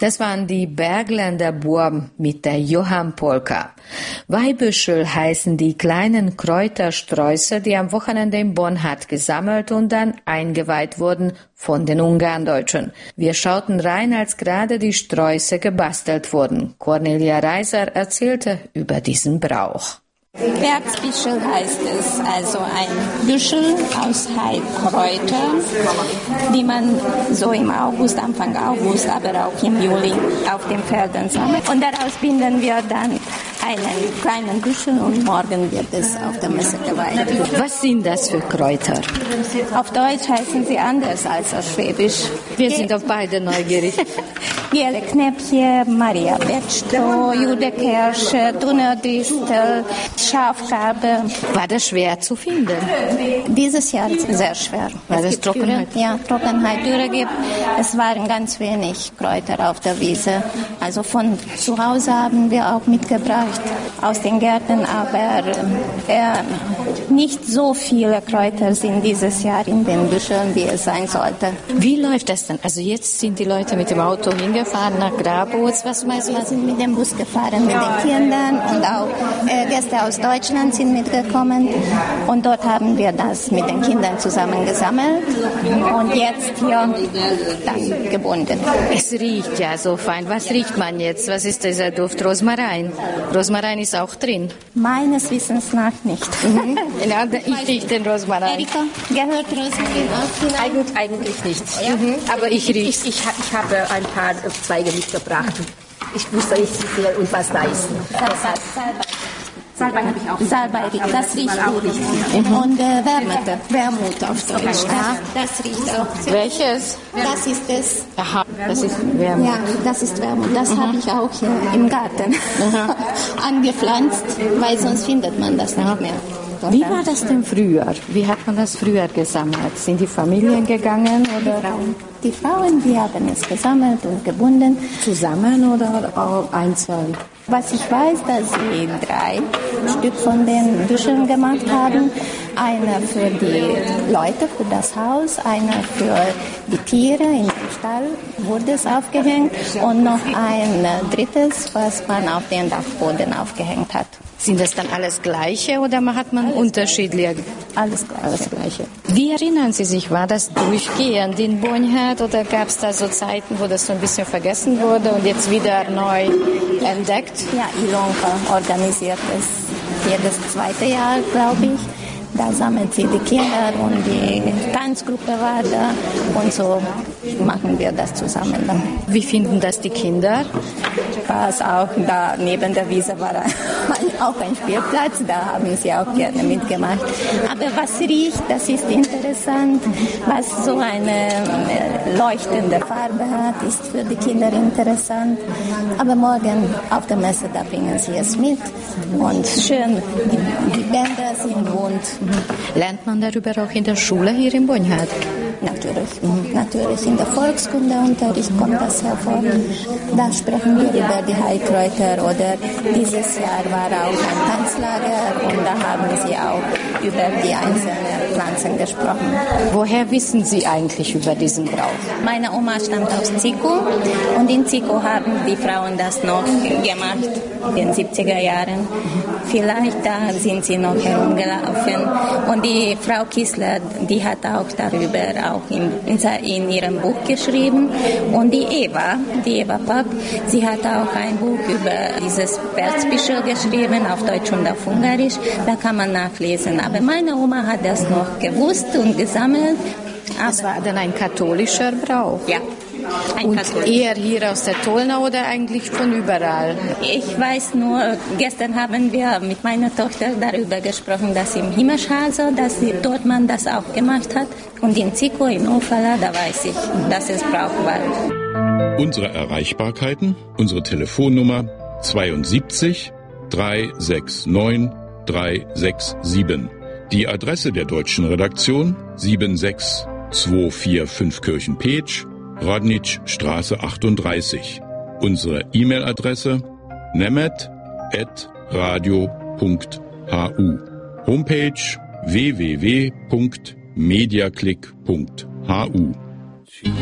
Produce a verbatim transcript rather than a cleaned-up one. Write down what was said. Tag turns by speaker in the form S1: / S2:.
S1: Das waren die Bergländer Buben mit der Johann-Polka. Weihbüschel heißen die kleinen Kräutersträuße, die am Wochenende in Bonn gesammelt und dann eingeweiht wurden von den Ungarndeutschen. Wir schauten rein, als gerade die Sträuße gebastelt wurden. Cornelia Reiser erzählte über diesen Brauch.
S2: Bergsbüschel heißt es, also ein Büschel aus Heilkräutern, die man so im August, Anfang August, aber auch im Juli auf den Feldern sammelt. Und daraus binden wir dann einen kleinen Büschel und morgen wird es auf der Messe geweiht.
S1: Was sind das für Kräuter?
S2: Auf Deutsch heißen sie anders als auf Schwäbisch.
S1: Wir sind auf beide neugierig.
S2: Gele Knäppchen, Maria Betschto, Judekirsche, Dunnerdistel, Schafgarbe.
S1: War das schwer zu finden?
S2: Dieses Jahr ist es sehr schwer.
S1: Weil es Trockenheit?
S2: Dürre, ja, Trockenheit, Dürre gibt. Es waren ganz wenig Kräuter auf der Wiese. Also von zu Hause haben wir auch mitgebracht aus den Gärten, aber äh, nicht so viele Kräuter sind dieses Jahr in den Büscheln, wie es sein sollte.
S1: Wie läuft das denn? Also jetzt sind die Leute mit dem Auto hingefahren nach Grabowitz. Was meinst du?
S2: Wir sind mit dem Bus gefahren, mit den Kindern und auch äh, Gäste aus Deutschland sind mitgekommen und dort haben wir das mit den Kindern zusammen gesammelt und jetzt hier dann gebunden.
S1: Es riecht ja so fein. Was riecht man jetzt? Was ist dieser Duft? Rosmarin. Rosmarin ist auch drin.
S2: Meines Wissens nach nicht.
S1: Mhm. Ja, ich rieche den Rosmarin.
S2: Erika, gehört Rosmarin auch hinein?
S3: Eigentlich, eigentlich nicht.
S1: Ja. Mhm. Aber ich rieche.
S3: Ich, ich, ich habe ein paar Zweige mitgebracht. Ich wusste nicht viel und was da ist. Salbei habe ich auch.
S2: Salbei, das riecht gut. Mhm. Und äh, Wermute, Wermut auf Deutsch. Ja, das riecht auch.
S1: Welches?
S2: Das ist es.
S1: Aha, das ist Wermut.
S2: Ja, das ist Wermut. Das mhm. habe ich auch hier im Garten mhm. angepflanzt, weil sonst findet man das nicht mehr.
S1: Wie war das denn früher? Wie hat man das früher gesammelt? Sind die Familien gegangen? Oder?
S2: Die Frauen. Die Frauen, die haben es gesammelt und gebunden.
S1: Zusammen oder auch einzeln?
S2: Was ich weiß, dass sie drei Stück von den Büscheln gemacht haben. Einer für die Leute, für das Haus, einer für die Tiere in dem Stall wurde es aufgehängt und noch ein drittes, was man auf den Dachboden aufgehängt hat.
S1: Sind das dann alles Gleiche oder hat man
S2: alles
S1: unterschiedliche?
S2: Alles Gleiche.
S1: Alles Gleiche. Wie erinnern Sie sich, war das durchgehend in Bonn oder gab es da so Zeiten, wo das so ein bisschen vergessen wurde und jetzt wieder neu entdeckt?
S2: Ja, Ilonka organisiert es jedes zweite Jahr, glaube ich. Da sammeln sie die Kinder und die Tanzgruppe war da und so machen wir das zusammen dann.
S1: Wie finden das die Kinder?
S2: Was auch da neben der Wiese war auch ein Spielplatz, da haben sie auch gerne mitgemacht. Aber was riecht, das ist interessant. Was so eine leuchtende Farbe hat, ist für die Kinder interessant. Aber morgen auf der Messe, da bringen sie es mit und schön, die, die Bänder sind bunt.
S1: Lernt man darüber auch in der Schule hier in Bonn?
S2: Natürlich, mhm. natürlich. In der Volkskundeunterricht kommt das hervor. Da sprechen wir über die Heilkräuter oder dieses Jahr war auch ein Tanzlager und da haben sie auch über die einzelnen Pflanzen gesprochen.
S1: Woher wissen Sie eigentlich über diesen Brauch?
S2: Meine Oma stammt aus Zico und in Zico haben die Frauen das noch gemacht in den siebziger Jahren. Vielleicht da sind sie noch herumgelaufen. Und die Frau Kissler, die hat auch darüber auch in, in ihrem Buch geschrieben. Und die Eva, die Eva Papp, sie hat auch ein Buch über dieses Bergsbüschel geschrieben, auf Deutsch und auf Ungarisch. Da kann man nachlesen. Aber meine Oma hat das noch gewusst und gesammelt.
S1: Das war dann ein katholischer Brauch?
S2: Ja. Ein
S1: und
S2: Katholik.
S1: Eher hier aus der Tolna oder eigentlich von überall?
S2: Ich weiß nur, gestern haben wir mit meiner Tochter darüber gesprochen, dass im Himmelshase, dass sie, dort man das auch gemacht hat. Und in Zico, in Ofala, da weiß ich, dass es Brauch war.
S4: Unsere Erreichbarkeiten, unsere Telefonnummer zweiundsiebzig dreihundertneunundsechzig dreihundertsiebenundsechzig. Die Adresse der deutschen Redaktion sieben sechs zwei vier fünf Kirchenpeetsch, Radnitzstraße achtunddreißig. Unsere E-Mail-Adresse nemet at radio punkt hu. Homepage w w w punkt mediaclick punkt hu.